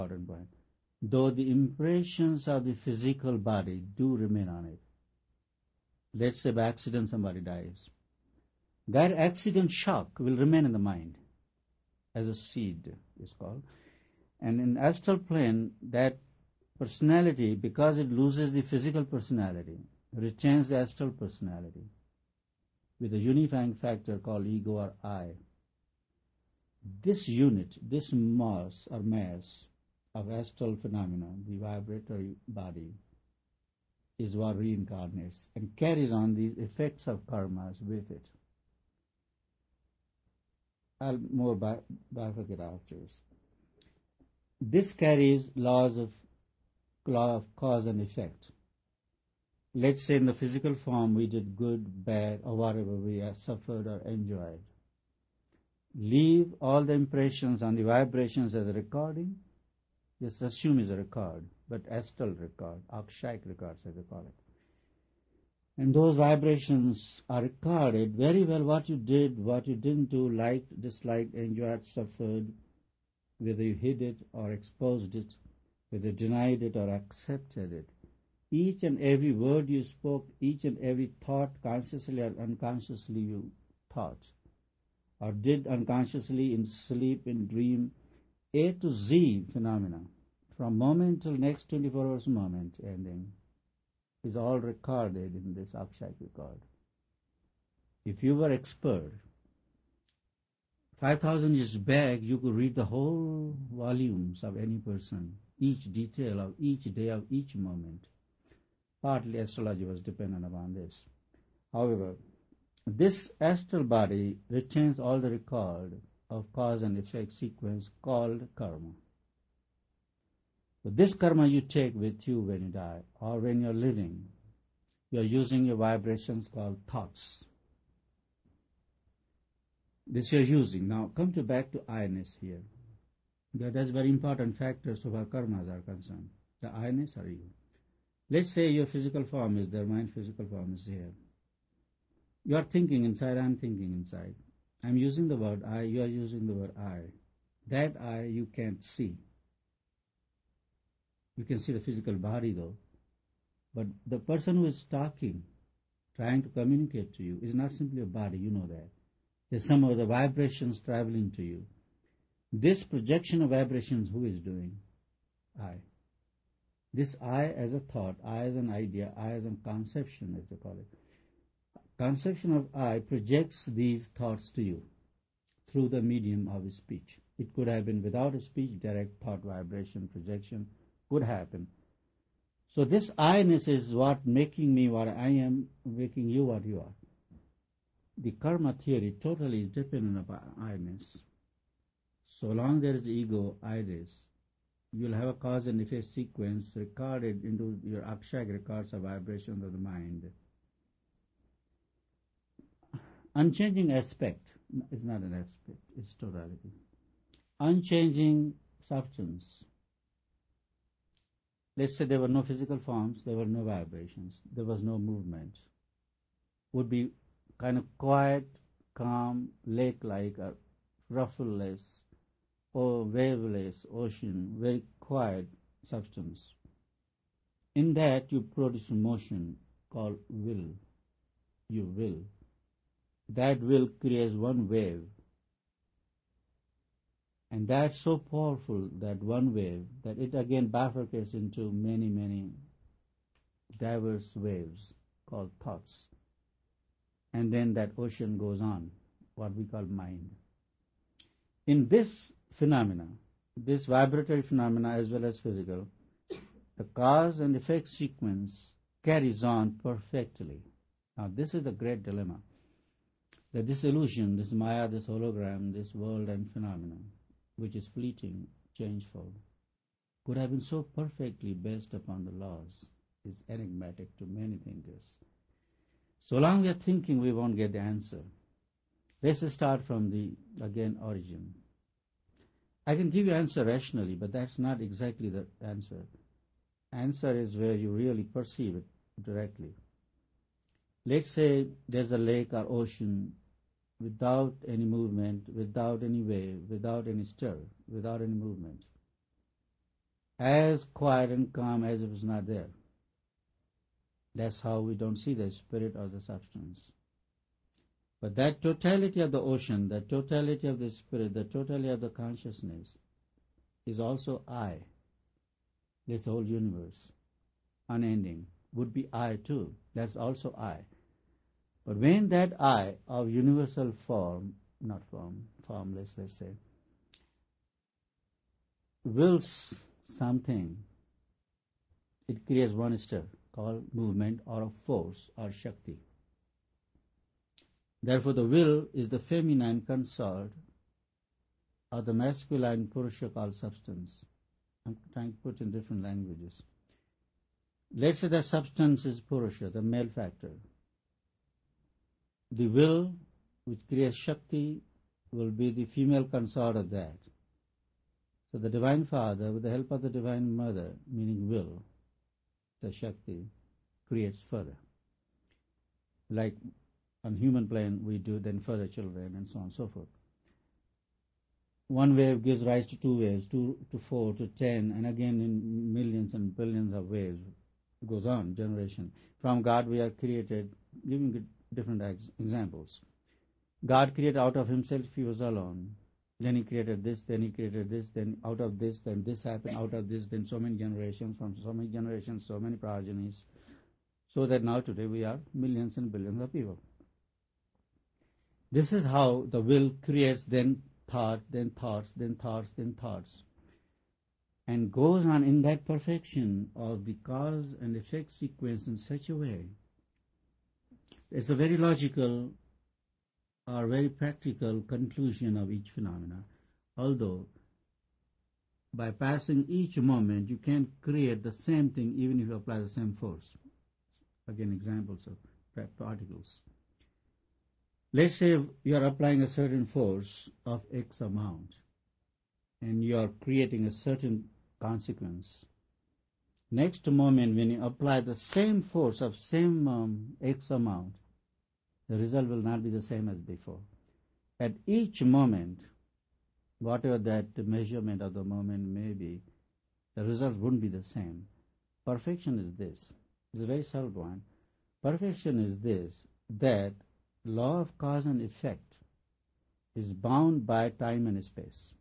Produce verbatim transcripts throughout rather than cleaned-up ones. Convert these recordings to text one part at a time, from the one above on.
important point. Though the impressions of the physical body do remain on it. Let's say by accident somebody dies. That accident shock will remain in the mind as a seed is called. And in astral plane, that personality, because it loses the physical personality, retains the astral personality with a unifying factor called ego or I. This unit, this mass or mass of astral phenomena, the vibratory body, is what reincarnates and carries on the effects of karmas with it. I'll more bifurcate afterwards. This carries laws of law of cause and effect. Let's say in the physical form we did good, bad, or whatever we have suffered or enjoyed. Leave all the impressions on the vibrations as a recording. Just assume is a record, but astral record, akshayic records as they call it. And those vibrations are recorded very well, what you did, what you didn't do, liked, disliked, enjoyed, suffered, whether you hid it or exposed it, whether you denied it or accepted it. Each and every word you spoke, each and every thought, consciously or unconsciously you thought, or did unconsciously in sleep, in dream, A to Z phenomena, from moment till next twenty-four hours moment ending, is all recorded in this akshayic record. If you were expert, five thousand years back, you could read the whole volumes of any person, each detail of each day of each moment. Partly astrology was dependent upon this. However, this astral body retains all the record of cause and effect sequence called karma. But this karma you take with you when you die or when you're living. You're using your vibrations called thoughts. This you're using. Now come to back to I-ness here. That's very important factor so far karmas are concerned. The I-ness or you. Let's say your physical form is there, mind physical form is here. You are thinking inside, I'm thinking inside. I'm using the word I, you are using the word I. That I you can't see. You can see the physical body though. But the person who is talking, trying to communicate to you, is not simply a body, you know that. There's some of the vibrations traveling to you. This projection of vibrations, who is doing? I. This I as a thought, I as an idea, I as a conception, as they call it. Conception of I projects these thoughts to you through the medium of speech. It could have been without a speech, direct thought, vibration, projection could happen. So this I-ness is what making me what I am, making you what you are. The karma theory totally is dependent upon I-ness. So long there is ego, I-ness, you will have a cause and effect sequence recorded into your akshayic records of vibrations of the mind. Unchanging aspect is not an aspect, it's totality. Unchanging substance. Let's say there were no physical forms, there were no vibrations, there was no movement. Would be kind of quiet, calm, lake-like, or ruffleless, or waveless ocean, very quiet substance. In that you produce a motion called will. You will. That will creates one wave. And that's so powerful, that one wave, that it again bifurcates into many, many diverse waves called thoughts. And then that ocean goes on, what we call mind. In this phenomena, this vibratory phenomena as well as physical, the cause and effect sequence carries on perfectly. Now this is the great dilemma. That this illusion, this maya, this hologram, this world and phenomenon, which is fleeting, changeful, could have been so perfectly based upon the laws, is enigmatic to many thinkers. So long we are thinking, we won't get the answer. Let's start from the, again, origin. I can give you answer rationally, but that's not exactly the answer. Answer is where you really perceive it directly. Let's say there's a lake or ocean without any movement, without any wave, without any stir, without any movement. as quiet and calm as if it's not there. That's how we don't see the spirit or the substance. But that totality of the ocean, the totality of the spirit, the totality of the consciousness is also I. This whole universe, unending, would be I too. That's also I. But when that I of universal form, not form, formless, let's say, wills something, it creates one stir called movement or a force or Shakti. Therefore, the will is the feminine consort of the masculine Purusha called substance. I'm trying to put in different languages. Let's say the substance is Purusha, the male factor. The will, which creates Shakti, will be the female consort of that. So the Divine Father, with the help of the Divine Mother, meaning will, the Shakti, creates further. Like on human plane we do, then further children, and so on and so forth. One wave gives rise to two waves, two to four to ten, and again in millions and billions of waves. It goes on, generation. From God we are created, giving different examples. God created out of himself, he was alone. Then he created this, then he created this, then out of this, then this happened, out of this, then so many generations, from so many generations, so many progenies, so that now today we are millions and billions of people. This is how the will creates then thought, then thoughts, then thoughts, then thoughts, and goes on in that perfection of the cause and effect sequence in such a way. It's a very logical or very practical conclusion of each phenomena, although by passing each moment you can create the same thing even if you apply the same force. Again, examples of particles. Let's say you are applying a certain force of X amount and you are creating a certain consequence. Next moment when you apply the same force of same um, X amount, the result will not be the same as before. At each moment, whatever that measurement of the moment may be, the result wouldn't be the same. Perfection is this. It's a very subtle one. Perfection is this, that law of cause and effect is bound by time and space.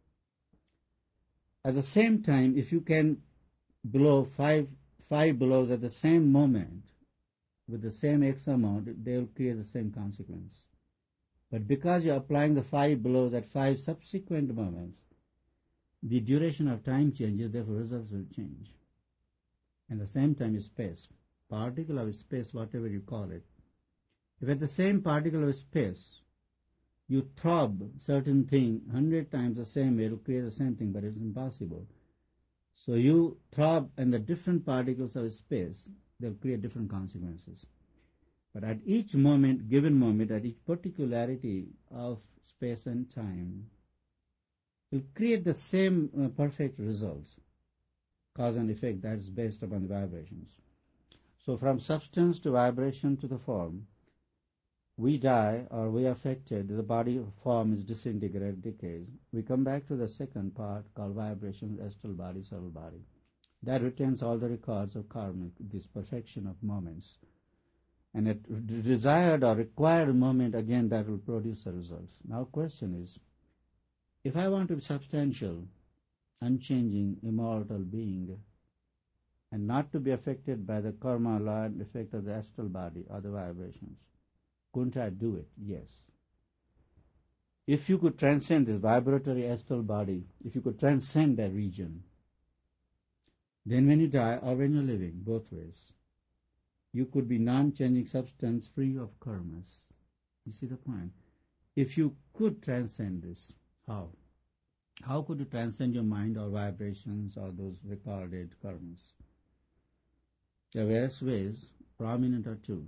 At the same time, if you can blow five, five blows at the same moment, with the same X amount, they will create the same consequence. But because you are applying the five blows at five subsequent moments, the duration of time changes, therefore results will change. And the same time is space. Particle of space, whatever you call it. If at the same particle of space, you throb certain thing hundred times the same way, it will create the same thing, but it's impossible. So you throb in the different particles of space, they'll create different consequences. But at each moment, given moment, at each particularity of space and time, will create the same uh, perfect results, cause and effect, that is based upon the vibrations. So from substance to vibration to the form, we die or we are affected, the body form is disintegrated, decays. We come back to the second part called vibrations, astral body, subtle body. That retains all the records of karmic, this perfection of moments. And at the desired or required moment, again, that will produce a result. Now question is, if I want to be substantial, unchanging, immortal being, and not to be affected by the karma law and effect of the astral body or the vibrations, couldn't I do it? Yes. If you could transcend this vibratory astral body, if you could transcend that region, then when you die or when you're living, both ways, you could be non-changing substance free of karmas. You see the point? If you could transcend this, how? How could you transcend your mind or vibrations or those recorded karmas? There are various ways, prominent are two.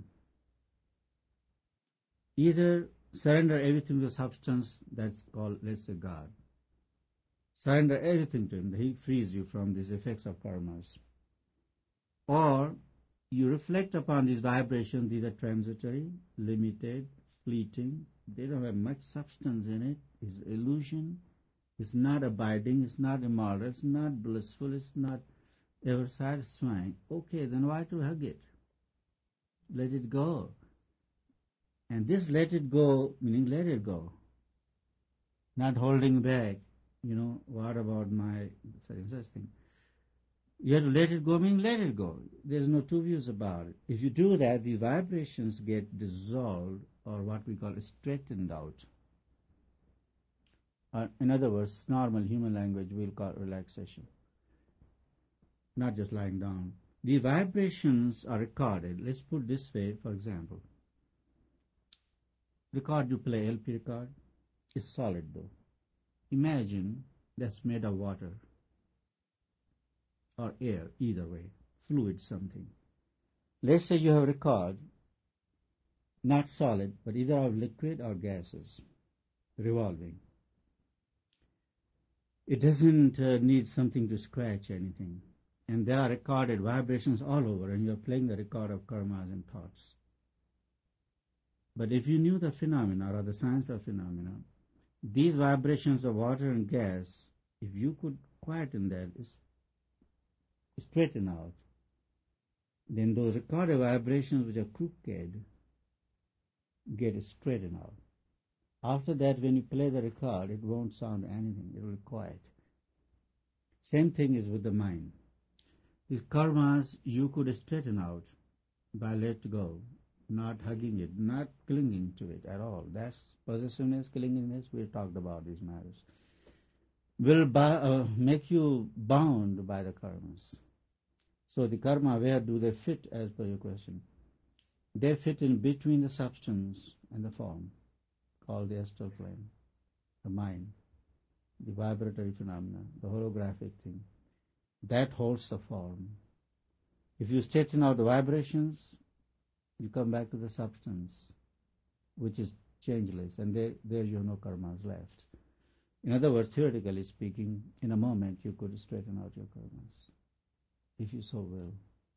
Either surrender everything to the substance that's called, let's say, God. Surrender everything to him, he frees you from these effects of karmas. Or you reflect upon these vibrations, these are transitory, limited, fleeting, they don't have much substance in it, it's illusion, it's not abiding, it's not immortal, it's not blissful, it's not ever satisfying, okay, then why to hug it? Let it go. And this let it go, meaning let it go. Not holding back, you know, what about my such and such thing. You have to let it go, meaning let it go. There's no two views about it. If you do that, the vibrations get dissolved, or what we call straightened out. Uh, in other words, normal human language we'll call relaxation. Not just lying down. The vibrations are recorded. Let's put this way, for example. Record you play, L P record, is solid though. Imagine that's made of water or air, either way, fluid something. Let's say you have a record, not solid, but either of liquid or gases, revolving. It doesn't uh, need something to scratch anything. And there are recorded vibrations all over, and you're playing the record of karmas and thoughts. But if you knew the phenomena or the science of phenomena, these vibrations of water and gas, if you could quieten that, straighten out, then those recorded vibrations which are crooked get straightened out. After that, when you play the record, it won't sound anything. It will be quiet. Same thing is with the mind. The karmas you could straighten out by let go, not hugging it, not clinging to it at all. That's possessiveness, clinginess. We talked about these matters. Will ba- uh, make you bound by the karmas. So the karma, where do they fit, as per your question? They fit in between the substance and the form, called the astral plane, the mind, the vibratory phenomena, the holographic thing. That holds the form. If you straighten out the vibrations, you come back to the substance, which is changeless, and there, there you have no karmas left. In other words, theoretically speaking, in a moment you could straighten out your karmas, if you so will.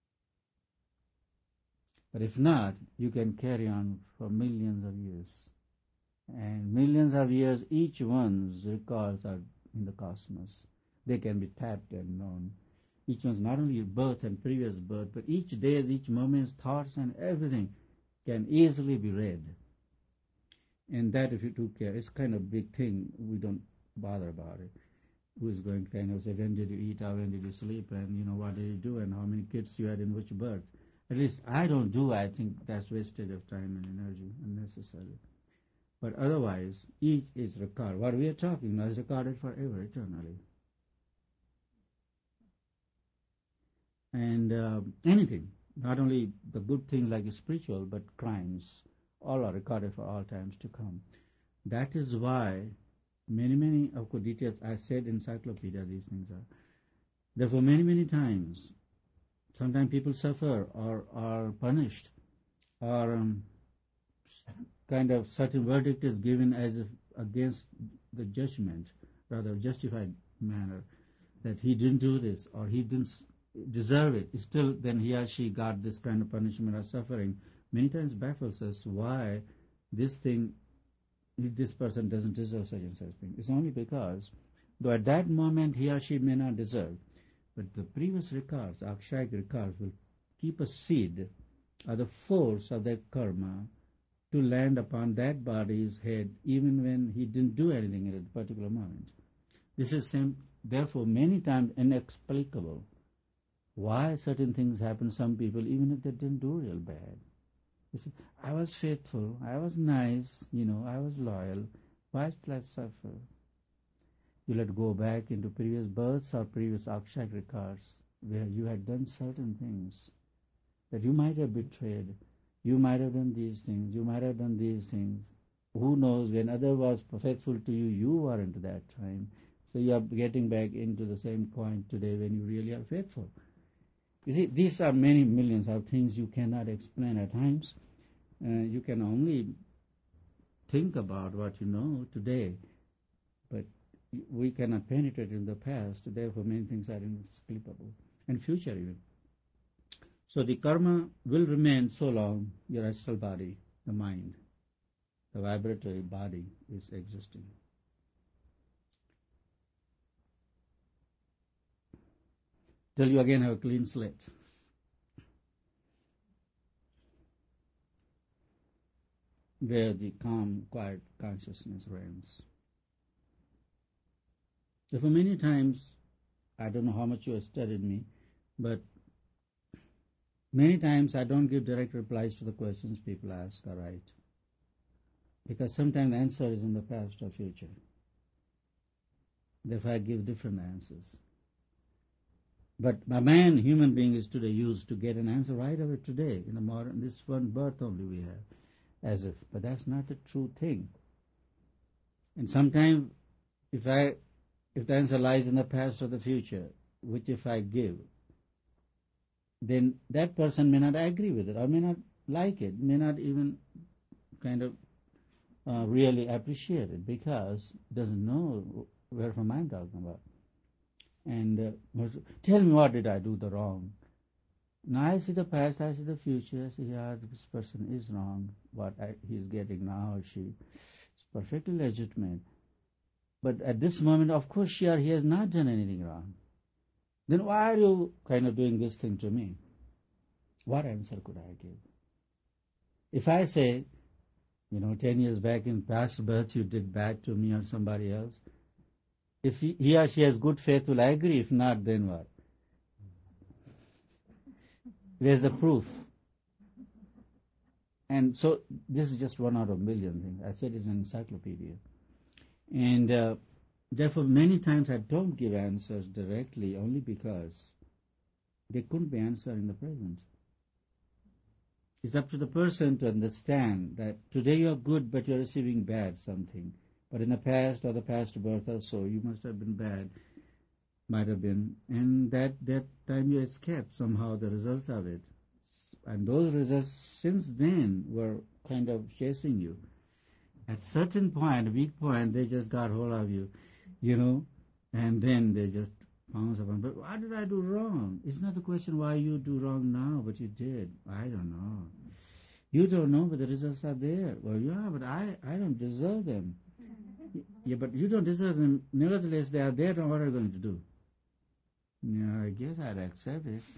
But if not, you can carry on for millions of years. And millions of years, each one's records are in the cosmos. They can be tapped and known. Each one's not only birth and previous birth, but each day's, each moment's thoughts and everything can easily be read. And that, if you took care, it's kind of a big thing. We don't bother about it. Who is going to kind of say, when did you eat, or when did you sleep, and you know, what did you do, and how many kids you had in which birth. At least I don't do. I think that's wasted of time and energy, unnecessary. But otherwise, each is recorded. What we are talking now is recorded forever, eternally. And uh, anything, not only the good things like spiritual, but crimes, all are recorded for all times to come. That is why many, many of the details I said in encyclopedia, these things are. Therefore, many, many times, sometimes people suffer or are punished, or um, kind of certain verdict is given as if against the judgment, rather justified manner, that he didn't do this or he didn't deserve it. Still, then he or she got this kind of punishment or suffering. Many times baffles us why this thing, this person doesn't deserve such and such thing. It's only because, though at that moment he or she may not deserve, but the previous records, akshayik records, will keep a seed or the force of that karma to land upon that body's head even when he didn't do anything at a particular moment. This is same, therefore many times inexplicable. Why certain things happen to some people even if they didn't do real bad. You see, I was faithful, I was nice, you know, I was loyal. Why should I suffer? You let go back into previous births or previous akshayik records where you had done certain things that you might have betrayed. You might have done these things. You might have done these things. Who knows, when other was faithful to you, you weren't that time. So you are getting back into the same point today when you really are faithful. You see, these are many millions of things you cannot explain at times. Uh, you can only think about what you know today, but we cannot penetrate in the past. Therefore, many things are inexplicable, and future even. So the karma will remain so long your astral body, the mind, the vibratory body is existing. till you again have a clean slate. Where the calm, quiet consciousness reigns. Therefore, many times, I don't know how much you have studied me, but many times I don't give direct replies to the questions people ask or write. Because sometimes the answer is in the past or future. Therefore, I give different answers. But my man, human being, is today used to get an answer right away today, in a modern, this one birth only we have, as if, but that's not the true thing. And sometimes, if I, if the answer lies in the past or the future, which if I give, then that person may not agree with it, or may not like it, may not even kind of uh, really appreciate it, because doesn't know where from I'm talking about. And uh, tell me, what did I do the wrong? Now I see the past, I see the future, I see, yeah, this person is wrong, what I, he's getting now or she is perfectly legitimate. But at this moment, of course, she or he has not done anything wrong. Then why are you kind of doing this thing to me? What answer could I give? If I say, you know, ten years back in past birth you did bad to me or somebody else, if he, he or she has good faith, will I agree? If not, then what? Where's the proof? And so this is just one out of a million things. I said it's an encyclopedia. And uh, therefore many times I don't give answers directly only because they couldn't be answered in the present. It's up to the person to understand that today you're good but you're receiving bad something. But in the past or the past birth or so, you must have been bad, might have been, and that, that time you escaped somehow the results of it. And those results since then were kind of chasing you. At certain point, a weak point, they just got hold of you, you know, and then they just pounce upon. But what did I do wrong? It's not the question why you do wrong now, but you did. I don't know. You don't know, but the results are there. Well, yeah, but I, I don't deserve them. Yeah, but you don't deserve them. Nevertheless, they are there, and what are you going to do? Yeah, I guess I'd accept it.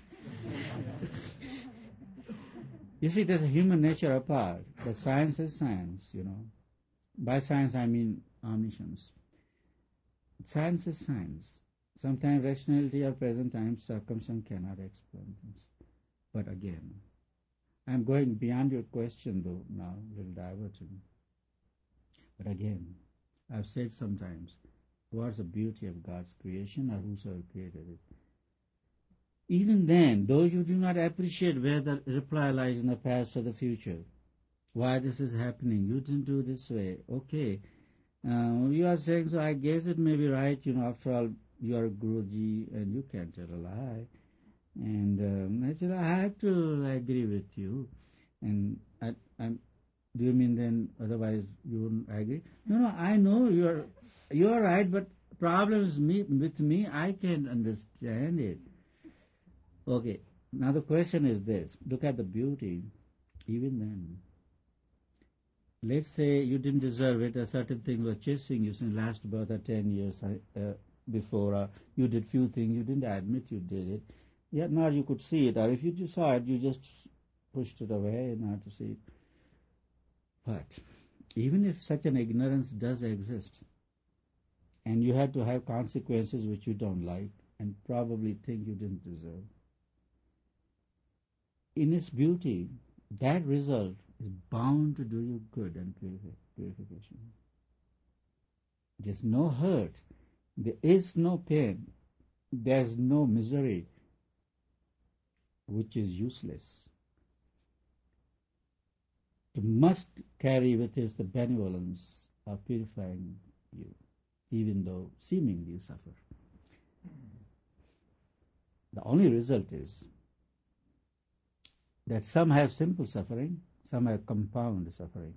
You see, there's a human nature apart. The science is science, you know. By science, I mean omniscience. Science is science. Sometimes rationality or present time circumstance cannot explain things. But again, I'm going beyond your question though now, a little diverting. But again, I've said sometimes, what's the beauty of God's creation or whosoever created it? Even then, those who do not appreciate where the reply lies in the past or the future, why this is happening, you didn't do this way, okay. Uh, you are saying, so I guess it may be right, you know, after all, you are a Guruji and you can't tell a lie. And um, I said, I have to agree with you. And I, I'm, do you mean then otherwise you wouldn't agree? No, no, I know you're you're right, but problem is me, with me, I can't understand it. Okay, now the question is this. Look at the beauty, even then. Let's say you didn't deserve it, a certain thing was chasing you since last birth or ten years uh, before, uh, you did few things, you didn't admit you did it, yet now you could see it, or if you decide, you just pushed it away not to see it. But even if such an ignorance does exist, and you have to have consequences which you don't like, and probably think you didn't deserve, in its beauty, that result is bound to do you good and purification. There's no hurt, there is no pain, there's no misery, which is useless. It must carry with it the benevolence of purifying you, even though seemingly you suffer. The only result is that some have simple suffering, some have compound suffering.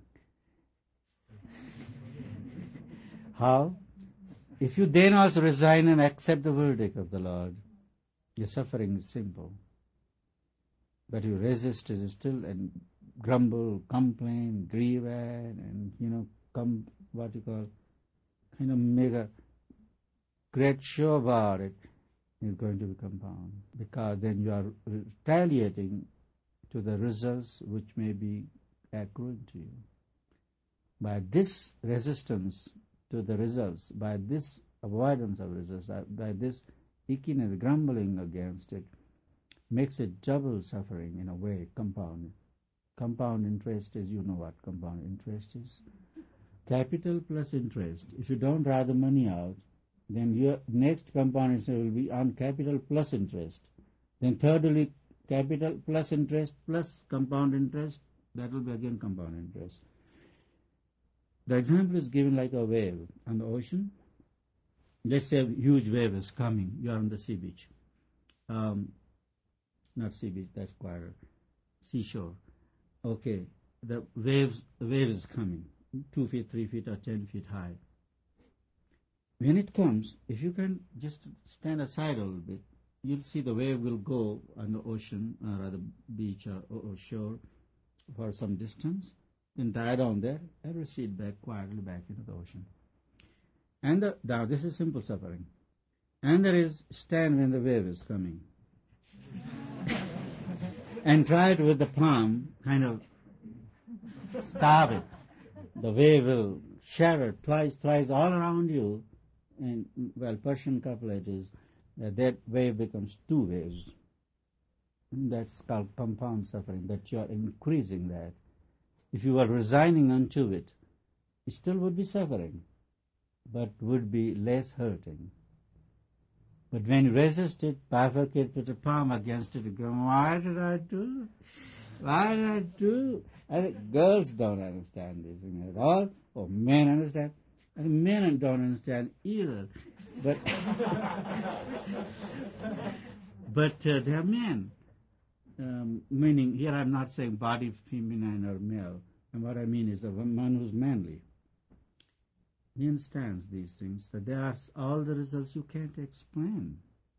How? If you then also resign and accept the verdict of the Lord, your suffering is simple. But you resist it still and grumble, complain, grieve at, and, you know, come, what you call, kind of make a great show about it. is going to be compound, because then you are retaliating to the results which may be accruing to you. By this resistance to the results, by this avoidance of results, by this ickiness, grumbling against it, makes it double suffering in a way, compound. Compound interest is, you know what compound interest is. Capital plus interest. If you don't draw the money out, then your next compound interest will be on capital plus interest. Then thirdly, capital plus interest plus compound interest, that will be again compound interest. The example is given like a wave on the ocean. Let's say a huge wave is coming. You are on the sea beach. Um, not sea beach, that's quite a seashore. Okay, the waves, the wave is coming, two feet, three feet, or ten feet high. When it comes, if you can just stand aside a little bit, you'll see the wave will go on the ocean, or at the beach or, or shore for some distance, then die down there, and recede back quietly back into the ocean. And the, now this is simple suffering. And there is stand when the wave is coming. And try it with the palm, kind of stop it. The wave will shatter twice, thrice all around you. And, well, Persian couplet is that that wave becomes two waves. And that's called compound suffering, that you are increasing that. If you are resigning unto it, it still would be suffering, but would be less hurting. But when you resist it, bifurcate, put a palm against it, and go, why did I do? Why did I do? I think girls don't understand this thing at all, or men understand. I think men don't understand either. But but uh, they are men. Um, meaning, here I'm not saying body feminine or male. And what I mean is the man who's manly. He understands these things, that there are all the results you can't explain.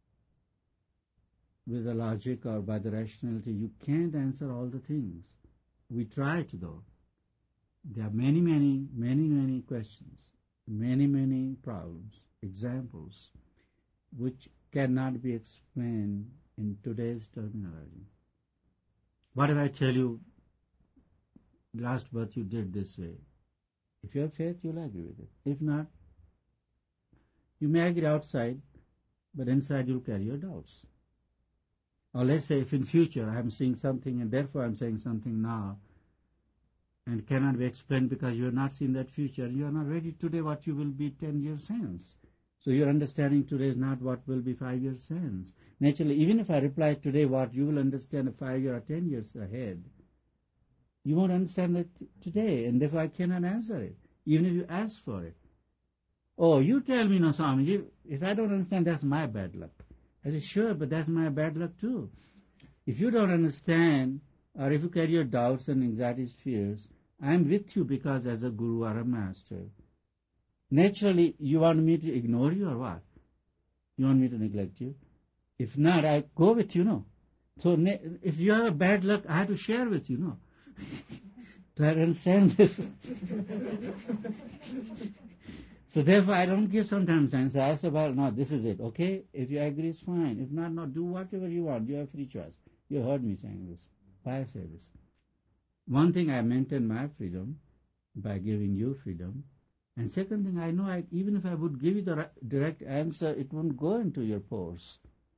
With the logic or by the rationality, you can't answer all the things. We try to, though. There are many, many, many, many questions, many, many problems, examples, which cannot be explained in today's terminology. What if I tell you, last birth you did this way? If you have faith, you'll agree with it. If not, you may agree outside, but inside you'll carry your doubts. Or let's say if in future I'm seeing something and therefore I'm saying something now, and it cannot be explained because you have not seen that future, you are not ready today what you will be ten years hence. So your understanding today is not what will be five years hence. Naturally, even if I reply today what you will understand five years or ten years ahead, you won't understand it today, and therefore I cannot answer it, even if you ask for it. Oh, you tell me, no, Swamiji, if I don't understand, that's my bad luck. I say, sure, but that's my bad luck too. If you don't understand, or if you carry your doubts and anxieties, fears, I'm with you because as a guru or a master. Naturally, you want me to ignore you or what? You want me to neglect you? If not, I go with you, no. So if you have a bad luck, I have to share with you, no. Try to understand this. So therefore, I don't give sometimes answer. I say, well, no, this is it, okay? If you agree, it's fine. If not, no, do whatever you want. You have free choice. You heard me saying this. Why I say this? One thing, I maintain my freedom by giving you freedom. And second thing, I know I, even if I would give you the direct answer, it won't go into your pores.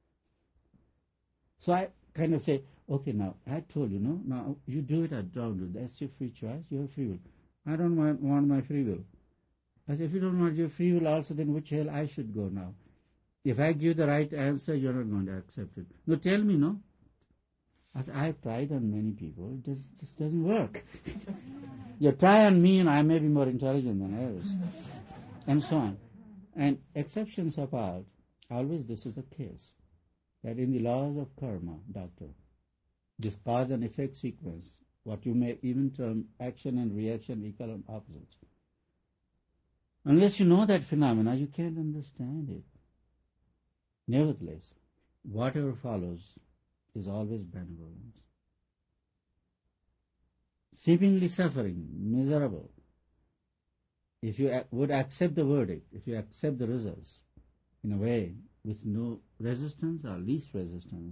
So I kind of say, okay, now, I told you, no, now you do it or don't do it. That's your free choice. You have free will. I don't want, want my free will. I say, if you don't want your free will also, then which hell I should go now? If I give the right answer, you're not going to accept it. No, tell me, no. I say, I've tried on many people. It just, just doesn't work. You try on me, and I may be more intelligent than others. And so on. And exceptions apart, always this is the case. That in the laws of karma, doctor, this cause and effect sequence, what you may even term action and reaction equal and opposite. Unless you know that phenomena, you can't understand it. Nevertheless, whatever follows is always benevolence. Seemingly suffering, miserable, if you would accept the verdict, if you accept the results in a way with no resistance or least resistance.